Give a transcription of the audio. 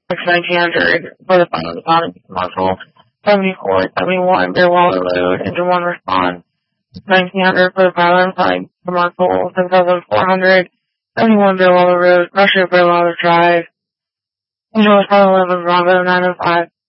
1900 for the final deposit Marshall. 74, 71, Bear Waller Road, engine 1 response. 1900 for the pilot flight to Marshall. 7400, 71 Bear Waller Road, Russia Bear Waller Drive. Engine was 11 Bravo 905.